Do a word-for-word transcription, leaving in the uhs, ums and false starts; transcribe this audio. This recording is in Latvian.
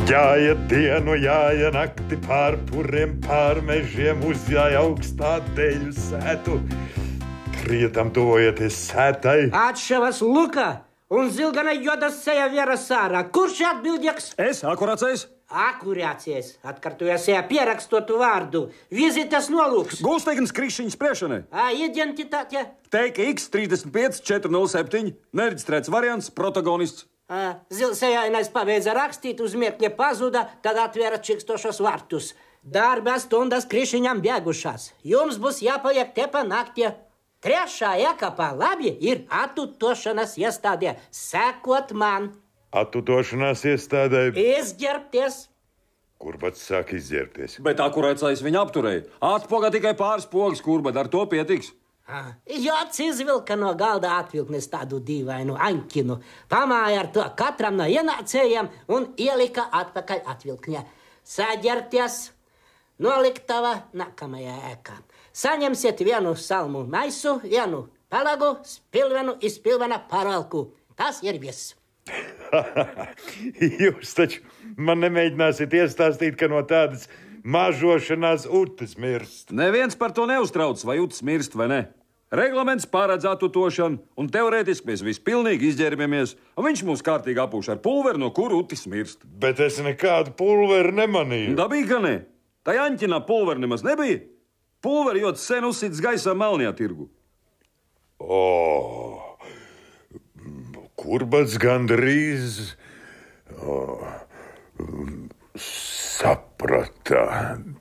Jāiet dienu, jāiet nakti pār puriem, pār mežiem, uzjāj augstā deļu sētu. Krietam tuvojoties sētai. Atšavas Luka un zilgana jodas seja Viera Sāra. Kurš atbildīgs? Es, akurācējs. Akurācējs, atkartoja seja pierakstotu vārdu. Vizitas nolūks. Gulstīgnas krišķiņas priešanai. A, identitāte? Teika X trīsdesmit pieci četri nulle septiņi. Nereģistrēts variants, protagonists. Zilsejainais pabeidza rakstīt, uz mirkļa pazuda, tad atvēra čikstošos vartus. Darba stundas krišiņam bēgušās. Jums būs jāpaliek te pa nakti. Trešā iekapā labi ir attutošanas iestādē. Sekot man. Attutošanās iestādē? Izģērbties. Kur pats sāk izģērbties? Bet akurēcais viņu apturēja. Atspogā tikai pāris pogas, kur, bet ar to pietiks. Jots izvilka no galda atvilknes tādu dīvainu aņķinu, pamāja ar to katram no ienācējiem un ielika atpakaļ atvilkņā. Saģerties, noliktava nākamajā ēkā. Saņemsiet vienu salmu maisu, vienu palagu, spilvenu, izpilvena paralku. Tas ir viss. Jūs taču man nemēģināsiet iestāstīt, ka no tādas mažošanās utis mirst. Neviens par to neuztrauc, vai utis mirst vai ne. Reglaments pārēdz attutošanu, un teorētiski mēs visi pilnīgi izģērbamies, un viņš mūs kārtīgi apūš ar pulveri, no kuru utis mirst. Bet es nekādu pulveri nemanīju. Dabīgi, ka ne. Tā Jaņķinā pulveri nemaz nebija. Pulveri jots sen uzsits gaisā Melnajā tirgu. O, Kurbats gandrīz o, saprata.